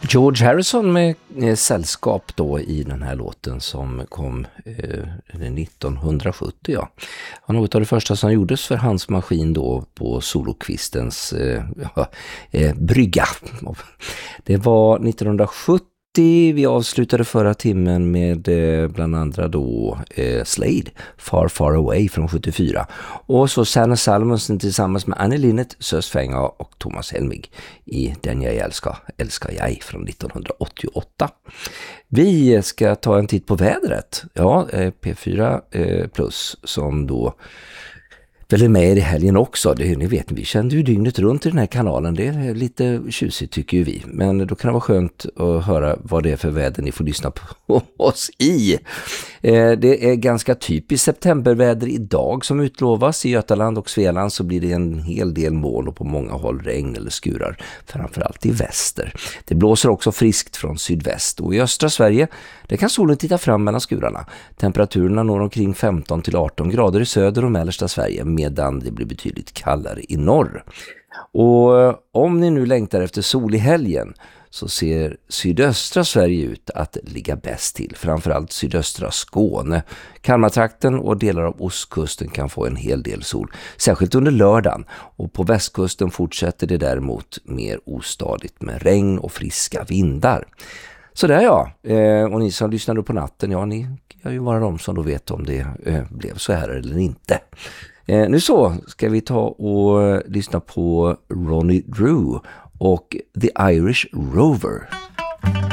George Harrison med sällskap då i den här låten som kom 1970. Ja. Det var något av det första som gjordes för hans maskin då på solokvistens brygga. Det var 1970. Vi avslutade förra timmen med bland andra då Slade, Far Far Away från 74. Och så Sanna Salmonsen tillsammans med Annie Linnet, Sös Fänga och Thomas Helmig i Den jag älskar jag från 1988. Vi ska ta en titt på vädret. Ja, P4 Plus som då väl är med i helgen också. Ni vet, vi kände ju dygnet runt i den här kanalen. Det är lite tjusigt tycker ju vi. Men då kan det vara skönt att höra vad det är för väder ni får lyssna på oss i. Det är ganska typiskt septemberväder idag som utlovas. I Götaland och Svealand så blir det en hel del moln och på många håll regn eller skurar. Framförallt i väster. Det blåser också friskt från sydväst. Och i östra Sverige, där kan solen titta fram mellan skurarna. Temperaturerna når omkring 15-18 grader i söder och mellersta Sverige, medan det blir betydligt kallare i norr. Och om ni nu längtar efter sol i helgen så ser sydöstra Sverige ut att ligga bäst till. Framförallt sydöstra Skåne. Kalmartrakten och delar av ostkusten kan få en hel del sol. Särskilt under lördagen. Och på västkusten fortsätter det däremot mer ostadigt med regn och friska vindar. Så där ja. Och ni som lyssnade på natten, ja ni kan ju vara de som då vet om det blev så här eller inte. Nu så ska vi ta och lyssna på Ronnie Drew och The Irish Rover.